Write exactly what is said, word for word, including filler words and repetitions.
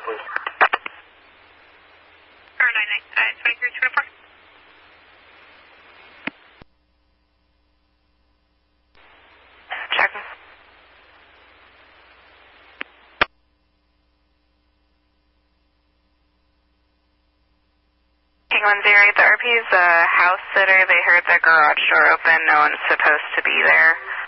please. Star nine nine, uh, twenty-three twenty-four. Checking. King one zero eight, the R P is a house sitter. They heard the garage door open. No one's supposed to be there.